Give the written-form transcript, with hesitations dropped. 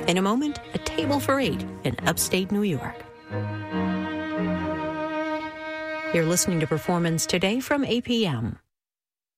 In a moment, a table for 8 in upstate New York. You're listening to Performance Today from APM.